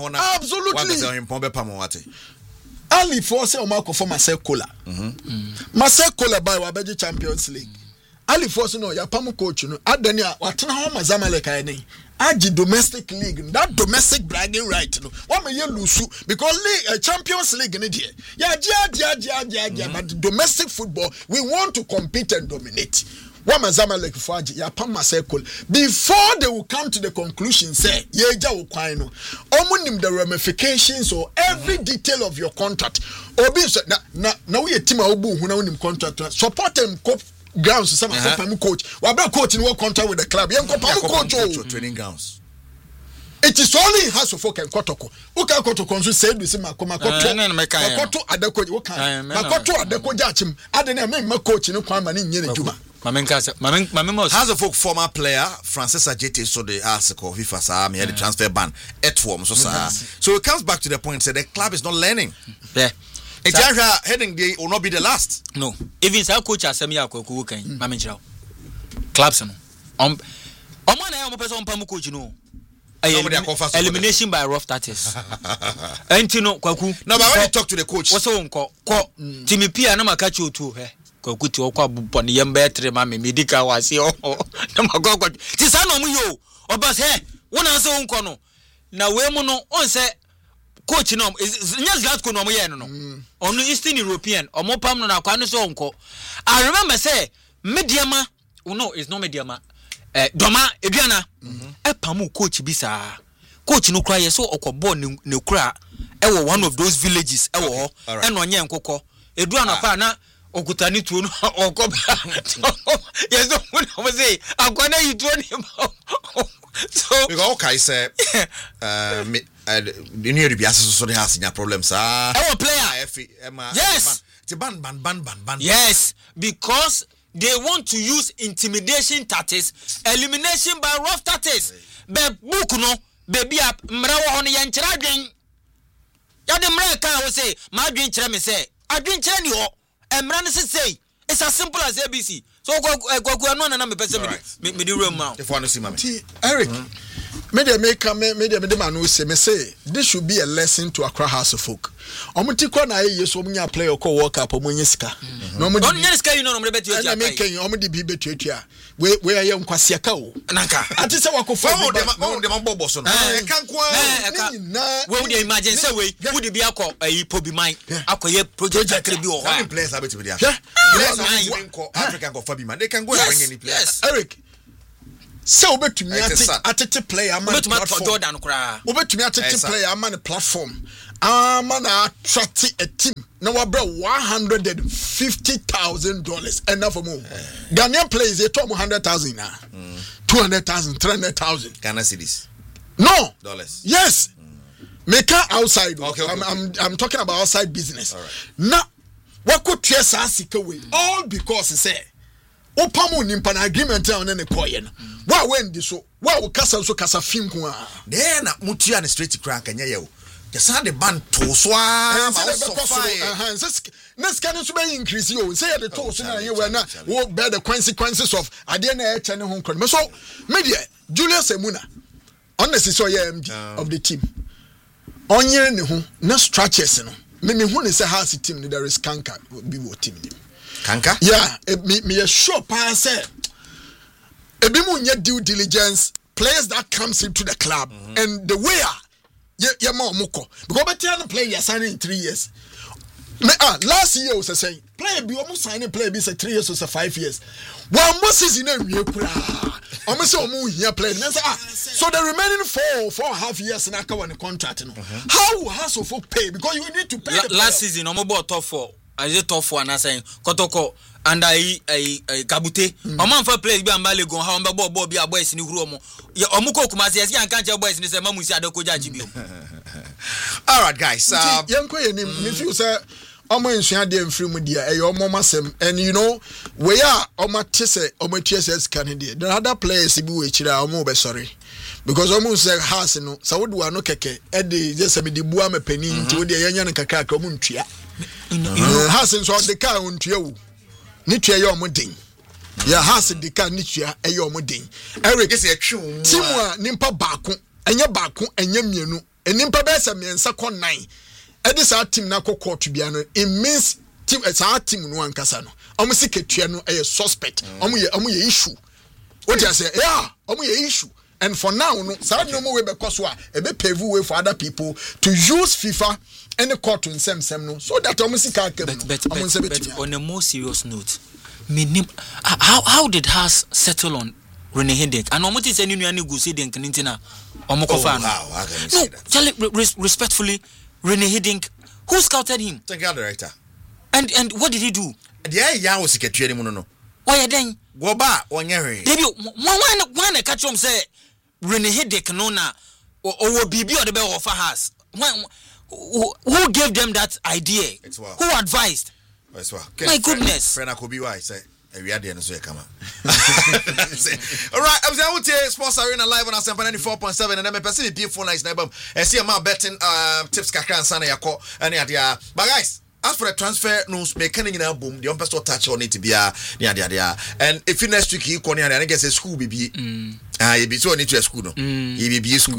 Ali for say o ma for Marcel Kola Marcel Kola by wabeji Champions League Ali for say no ya pam coach no adani a watena ho Zamalek ai aji domestic league that domestic bragging right no what me you lose because league Champions League ne dey ya but domestic football we want to compete and dominate. Zamalek Faji, ya Pam Marcel. Before they will come to the conclusion, say, Yeja Ukwaino, omunim the ramifications or every detail of your contract. Obi now we a team obu who unim contract. Support them grounds to some coach. Wabra coach in what contract with the club. Coach training grounds. It is only house of folk and Kotoko. Who can Kotoko said with him, Makoto Adeko, Makoto Adeko Jachim, Aden my coach in Kwama in Juma. Has a folk former player Francis Ajete so the article FIFA sa me the transfer ban at form so it comes back to the point say the club is not learning. Yeah. Heading day will not be the last. No. Even sa coach asemi akoko kan mame chiraw. Clubs no. Omo na ya person pam coach no. Elimination by rough tactics. Entino kwaku. No, but when you talk to the coach. What's on ko Timi Pia na maka chu tu he. Kwakuti okwa buponi yembe tre ma me medical wasi o. Na magwa. Ti sa no mu yo. Obas he, wona se wonko no. Na we mu no on se coach no nya Zlatko no mo ye no. Onu Eastern European, omo pam no na kwa no se wonko. I remember say Mediama, no, it's not Mediama. Doma Eduana pamu coach bisa coach no cry so okobo ne kura e one of those villages e wo e no nya nkokọ Eduana pa na okutani tuo no okoba yes no say akwana yituo ni so because okay say the new the biasa so dey has problems player yes it's ban yes because they want to use intimidation tactics, elimination by rough tactics. Be book no, baby up, mrawo on yan chradwen. Ya de mra kan say, my dwen chra me say, adwen chra ni ho. Mra ne say, it's as simple as ABC. So go no na me person me di room now. If one see mama. Eric, Media man will say, this should be a lesson to Accra House of Folk. Omutikwa na ye so munya play or co work up omunyiska. No mo don nyeska you know no bet you na make omudi bi betuatua. We are young kwasiaka o. Nanka. Ati se wakofa dem bobo so no. E kan kwa na we would imagine say we would be akọ pobi man akoye project akre bi o ho. How many players have to be there? African go Fabi man. They can go and bring any players. Eric. So obetumi atete player man platform. Jordan kra. Obetumi atete player man platform. Man attract a team. Now we brought $150,000 enough for more. Ghanaian players they talk 100,000 now. 200,000, 300,000 Ghana cedis. No. Dollars. Yes. Make her outside. Okay. I'm talking about outside business. All right. Now, what could trace us away? All because he say, Opamu nimpa na agreement on any coin. Why when this so? Why we kasa so kasa film kwa? Then mutia the street crank and yeah. The Sunday band to swa. Next can also be increase you. Say the toast na you were not will bear the consequences of Adena Channel Hong Kong. So media Julius Emuna unnecessary MD of the team. On year ne ho na structures no. Me who is a house team there is Kanka will be what team. Kanka? Yeah, me a sure pass say. Ebi mu nye due diligence players that comes into the club and the way yeah more muko because better play you signing in 3 years. Last year was saying player be almost signing player be say 3 years or 5 years. One more season we kura. Almost so here playing. So the remaining 4.5 years in Aka one contract. How has of pay because you need to pay last season bought top 4. I just top 4 and I saying Kotoko and I Kabute. Man for players be ambale go how ball be a boys in Uromo. Ya omuko kumasi yes yan can't boys in the mamu si adoko jajibio. All right guys. Yanko ye me feel say omo nsua de mfiri mu dia e omo masem and you know we are omo tese omo TSS candidate. The other players be we chira omo be sorry. Because omo say house no sa wodu ano keke e de just be de bua me pani nti wo de yanya ne kakra ka omo ntua. House so de car ntua wo. Ni tua ye omo den. Ya house de car ni tua e ye omo den. Eric is a true timwa nimpa baako enye baako enye mienu enimpa be se miensa kɔ 9 edi sa team na kɔ court bia no it means team sa team no ankasa no omo si ketua no e suspect omo ye issue what you say yeah omo ye issue and for now no sa no mo we be kɔ so a e be pave way for other people to use FIFA any court to nsem no so that omo si ka kam omo se but on a more serious note how did Haas settle on Rene Hedek and omo ti say ni nuane go say den knintina omo kofa no tell it respectfully Rene Hedek who scouted him technical director and what did he do ya was secretary ni mu no why then go ba onye hwe debi one catch him say Rene Hedek no na o bibi o de be offer Haas who gave them that idea who advised my goodness friend akobi why say we are there so come on. All right, I was out here Sports Arena live on Asempa 94.7 and I'm person phone lines na bam see am betting tips kakra ansana yakọ and ya but guys as for the transfer news make any na boom the person touch on it bia dia and if next week he come here and get school bibi you be so need to school no you be school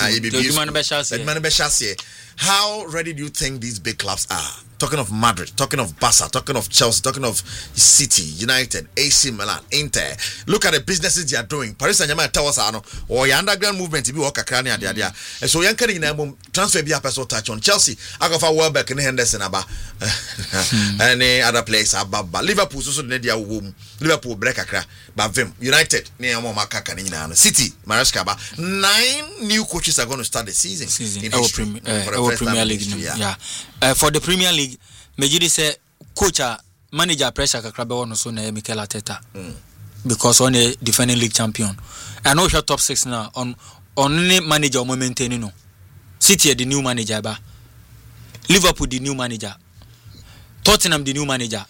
how ready do you think these big clubs are? Talking of Madrid, talking of Barca, talking of Chelsea, talking of City, United, AC Milan, Inter. Look at the businesses they are doing. Paris Saint-Germain towers are no or your underground movement to be work akrani and and so young can in transfer be a person touch on Chelsea. I go for Welbeck and Henderson aba any other place ababa. Liverpool so need their womb. Liverpool break akra. But Vim United near more Makaka in City, Maresca. 9 new coaches are going to start the season in our Premier League. Yeah. For the Premier League, Mejidi say coach manager pressure kakra be wono so na Mikel Arteta. Because on a defending league champion. I know your top 6 now on only manager o maintain no. City the new manager ba. Liverpool the new manager. Tottenham the new manager.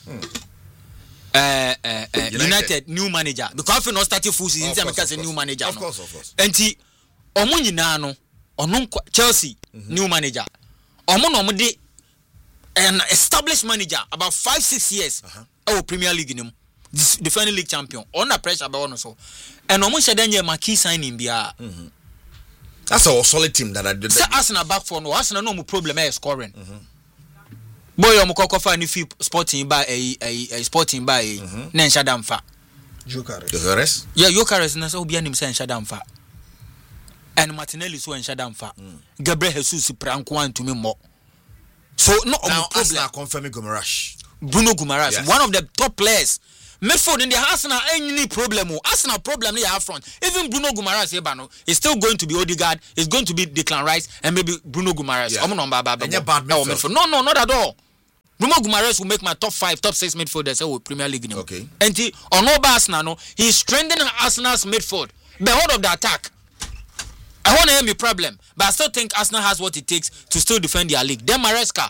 United new manager because not starting full season because a new manager. Of course. Enti omo nyina no ono Chelsea new manager. Omo no de an established manager about 5-6 years Premier League nim defending league champion under pressure about one so and omo shede nye marquee signing bia That's a solid team that I did. Say Arsenal back for no Arsenal no problem scoring. Boy o mukoko fa ni fi Sporting by a Sporting by na nshada mfa. Jokeres? Yeah, Jokeres na say obi anim say nshada mfa. And Martinelli so nshada mfa. Gabriel Jesus pranko antumi mo. So no now problem. Arsenal confirming Guimaraes. Bruno Guimaraes, Yes. one of the top players. Midfield in the Arsenal any problem. Arsenal problem they have front. Even Bruno Guimaraes is still going to be Odegaard. It's going to be Declan Rice and maybe Bruno Guimaraes. Yeah. Yeah. Bad midfield. No, not at all. Bruno Guimaraes will make my top 5, top 6 midfielders with Premier League. Okay. And he on over Arsenal, he's strengthening Arsenal's midfield. Behold of the attack. I want to hear me problem, but I still think Arsenal has what it takes to still defend their league. Then Maresca,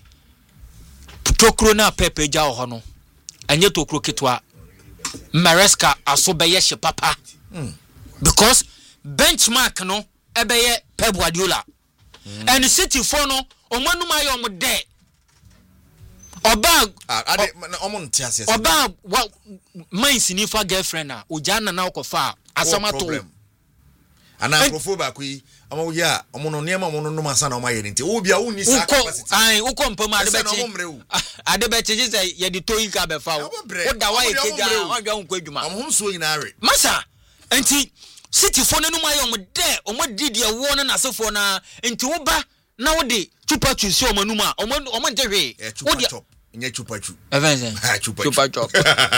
Tokro na Pepe Jao Hono, and yet Tokro Kitwa, Maresca asobeye she papa. Because benchmark no ebeye Pep Guardiola. And the City for no omanuma yo de. Oba what mine sinifa girlfriend na ujana na okofa asama to. Ana profoba kui ama ya omono niam omono no masa na o maye nti wo bia wo ni sa capacity ai uko mpoma adebe cheje say ye di toyi ka be fa wo da wa ekeja wa gwa nko adwuma amhom so nyina are masa enti City for no ma yo de o mo didi e wo na asefo na enti wo ba na wo de chupa chusi o manu ma o mo nje hwe wo de nya chupa chu evenze chupa chop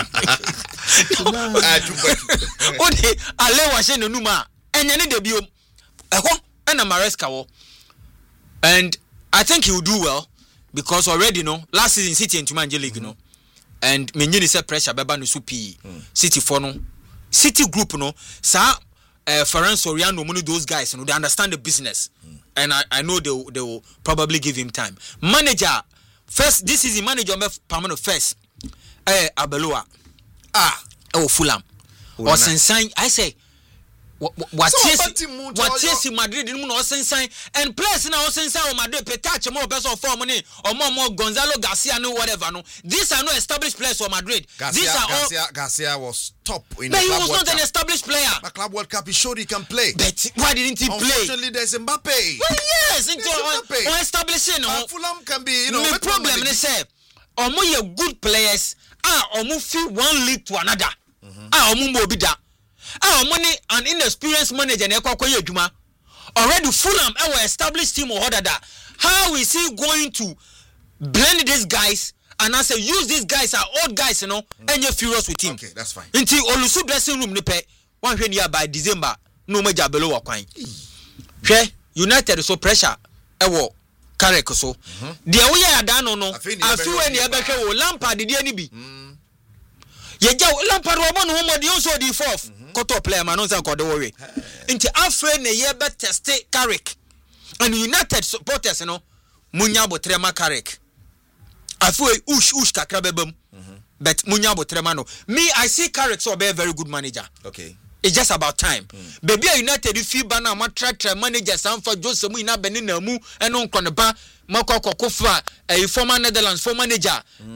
o de ale wa she no numa enya ne de biom eho na Maresca wo and I think he will do well because already last season City into Manje League and me nyini say pressure beba no supi City for no City group sa Ferran Soriano money those guys they understand the business and I know they will probably give him time. Manager first this season manager permanent first Abeloa Fulham or Sensan I say what yes Madrid no sensan and players now sensan Madrid petach more best of form or more Gonzalo Garcia no whatever these are no established players for Madrid. Garcia was top in but the he Club was World not an Cup. established player. But Club World Cup he showed he can play. But why didn't he play? Unfortunately there's Mbappe. Well, yes, on establishing Fulham can be my problem is say omo ye good players omo feel one league to another omo mo bi da money an inexperienced manager na ekwakoye adwuma already Fulham our established team or that how is he going to blend these guys and I say use these guys are old guys and you're furious with him. Okay, that's fine. Until Olusu dressing room ni pe one year by December no major below kwan United so pressure ewo Carrick so the we are done no afi when you ebehwe wo Lampard di ani bi ye ja Lampard wo no mo di so di fourth quarter player man no say ko de worry nti afre na ye be test Carrick and United supporters munya botrema Carrick afi ush kakra bebam but munya botrema no me I see Carrick so be a very good manager. Okay. It's just about time. Baby United if bana matra manager Sanfa Jose mu ina benina mu eno nkone ba makoko kofa former Netherlands former manager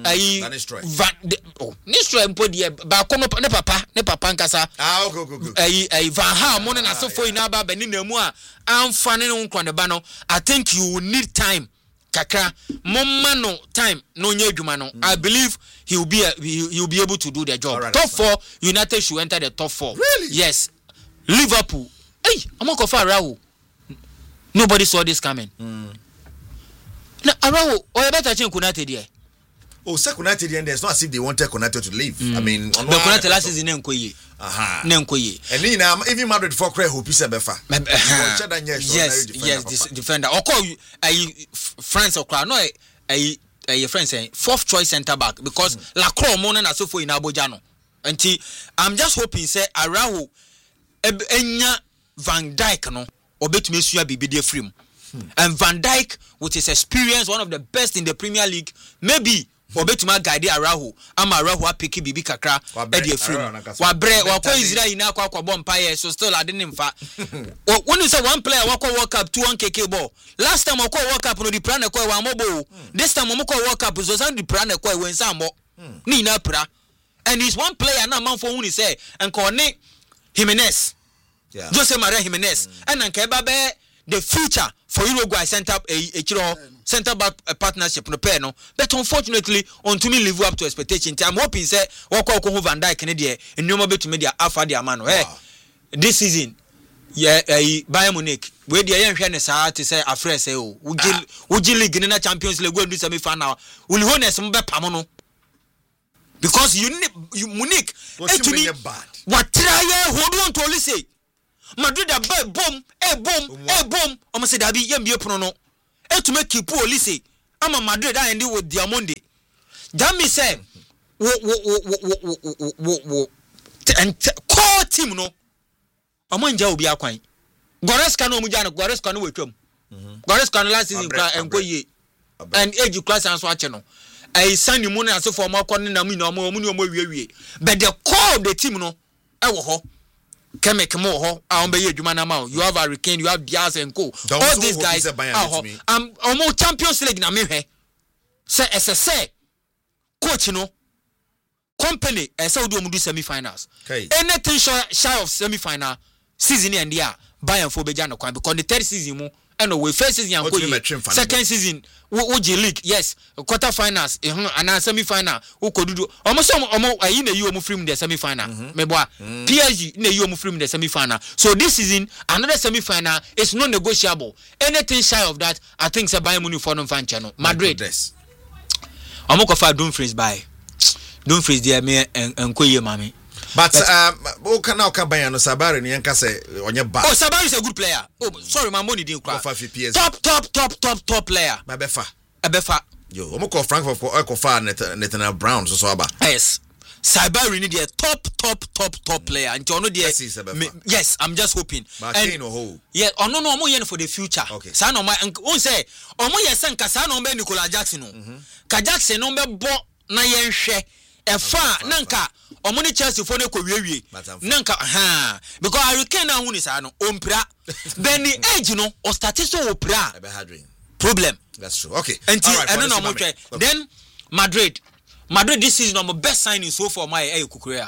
Nistroy mpodi ba ko ne papa nkasa okay. Van Gaal mo na so for ina ba benina mu a amfa ne nkone ba no I think you will need time kakra momma no time no nya adwuma no I believe he will be able to do the job. Right, top 4 United should enter the top 4. Really? Yes. Liverpool. Hey, amoko fa Araujo. Nobody saw this coming. Now Araujo or better change United here. Oh, United and it's not as if they wanted Konate to leave. I mean, on the Konate last season nenkoye. And now even Madrid for Craig hope is a befa. Yes, this defender. Or call France or no a friend saying 4th choice centre back because Lacroix Mona na so for in Abojano. Until I'm just hoping say Araujo enya Van Dijk no obetumi sua bibide frame. And Van Dijk with his experience one of the best in the Premier League maybe obetuma guide Araujo ama Araujo apiki bibi kakra e dey frame. Wa kwa Israel ina kwa bompa so still I didn't fa. When you say one player wako World Cup 2 kk ball. Last time wako World Cup no di plan ekwa wa mobo. This time wako World Cup so san di plan ekwa we nsa mo. Ni na pra. And he's one player na man for who say and Corne Jimenez. Jose Maria Jimenez and Nkeba the future for Uruguay center back partnership no pair no, but unfortunately on to me live up to expectation. I'm hoping say Wako Van Dijk Canada and no more to media alpha the amano. This season Bayern Munich where the young Hennessy to say a fresh say would you league in the Champions League will do semi final will you honest pamono because you Munich to me what try hold on to only say Madrid a boom almost said Dabi Yambio Prono to make you poor listen I'm a Madrid I ended with Diamondi Jamie said and call team no Amanja will be a quine. Goreska no Mujano, Goreska no with him. Goreska last season and go ye and age class and swatchano. I send you money as for more corner no more, but the core of the team no, I can make more. I'll be you, man. You have Hurricane, you have Diaz and Co. All these guys, I'm almost Champions League. Na me say as I say, coach, you know. Company as how do semi-finals. Anything shy of semi-final season in the year Bayern for Bejano Kwan because the third season and we first season second season Uji League yes quarter-finals and semi-final who could do almost in the UM film the semi-final meboa PSG in the UM film the semi-final so this season another semi-final is non negotiable anything shy of that I think say Bayern Munich for non fan channel Madrid Amoko fa Dumfries by don't freeze there me and koye mami but o can now come by no Sabari ni yanka say onye bad Sabari is a good player sorry my money didn't cry top player Abefa yo omo ko Frankfurt ko fa Nathaniel Brown so aba yes Sabari need a top player and you know yes I'm just hoping and yeah no omo yen for the future sa no my on say omo yesen ka sa no be Nicola Jackson no ka Jackson no be bo na yen hwe efa nanka omoni Chelsea for ne ko wiewie nanka because Hurricane na huni sa no ompra then the age no or statistics opra problem that's true okay and I don't know then Madrid this is number best signing so far my Kukurea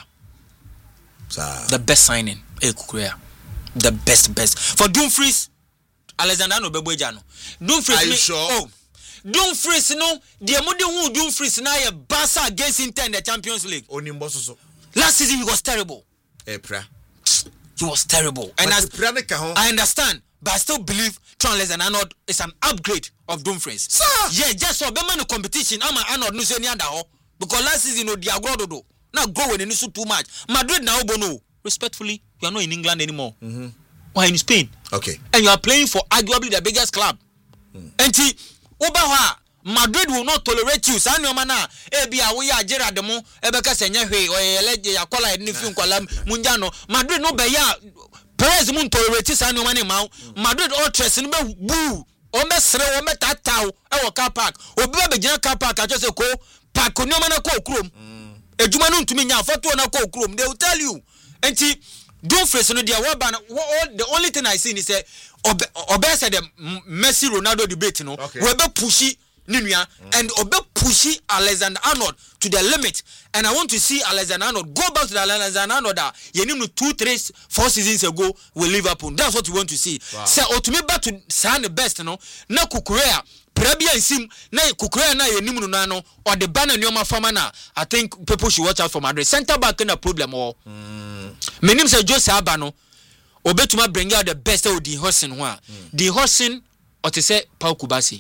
the best signing Kukurea the best for Dumfries Alexander no Beboejano Dumfries are you sure Dumfries no the modern who Dumfries now a Barca against Inter in the Champions League. Last season he was terrible. He was terrible. And I understand, but I still believe Trent Alexander-Arnold is an upgrade of Dumfries. Yeah, just so the competition. I'm an Arnold no say because last season no Diagodo now go when they need too much. Madrid now bono. Respectfully, you are not in England anymore. Why in Spain? Okay. And you are playing for arguably the biggest club. And Obaha Madrid will not tolerate you. San Yomana, Ebia, we are Gerard de Mon, Ebeka Senyahe, or Elegy, Yakola, and Nifun Kolam, Munjano, Madrid no Baya, Perez Mun tolerate San Yomani Mount, Madrid all trust in Boo, Omesre, Ometatao, our car park, or Baby car park, I just say, Park, Nomana Crum, a Jumanun to me now, for 2 Crum, they will tell you. And see, don't face no dia the only thing I see is say Obe said the Messi Ronaldo debate no we be pushy Ninua and Obe pushy Alexander-Arnold to the limit and I want to see Alexander-Arnold go back to the Alexander-Arnold that you know 2, 3, 4 seasons ago with Liverpool. That's what we want to see. Say ultimately back to sign the best no na Kukurea Prabia sim na Kukurea na yenimu no or the banner nyoma fama na I think people should watch out for Madrid. Center back in a problem or my name is Jose Abano. Obetuma bring out the best of the Hodgson. The Hodgson, or to say Paul Kubasi.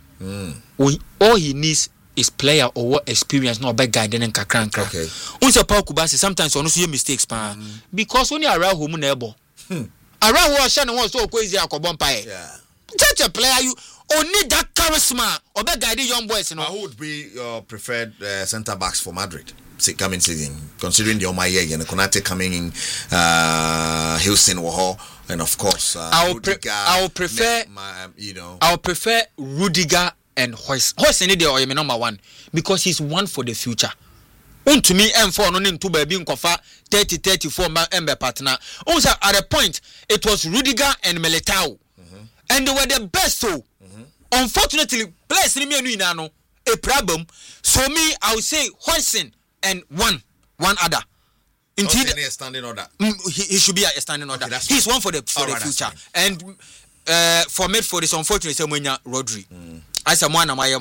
All he needs is player or what experience, not bad guidance and kakranka. Okay. Once Paul Kubasi, sometimes on see mistakes, because when you are home neighbor, around what Shannon was so crazy, I could bump by. Such a player, you only that charisma or bad guiding young boys. Who would be your preferred centre backs for Madrid? Coming season, considering the Omaye and Konate coming in, Hilson Waho, and of course, I will prefer Rudiger and Hoyce. Hoyce any day or number one because he's one for the future. To me, M4 no name to be being kofa 34 MB partner. Also at a point, it was Rudiger and Militao, and they were the best. So, unfortunately, players in me a problem. So me, I would say Hoyson and one other. Indeed, a standing order. He should be a standing order. Okay, He's one for the future. And for midfield, it's unfortunate Rodri. I said one of my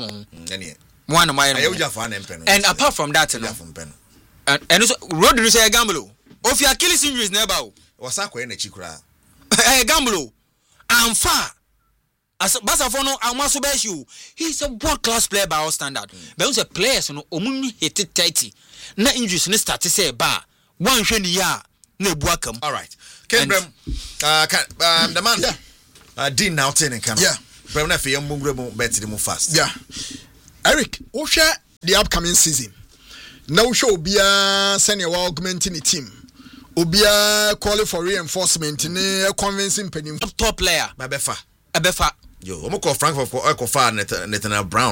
and apart from that, and also Rodri say a gamble. If your Achilles injury is never. Was that quite a chikra? A gamble. I'm far. As Basafono, I must bet you. He's a world class player by our standard. But also players no only hit it 30. Na injuries ne start to say bar. One shiny ya ne buakam. All right. Ken Brem, the man, Dean now turning camera. Yeah. Brem na fe yam mungremo bet mu fast. Yeah. Eric, we share the upcoming season. Now show Obia senior augmenting the team. Obia calling for reinforcement in a convincing penny. Top player. Babefa. Abefa. Yo, omo call Frankfurt for Ecofa Nathan Brown.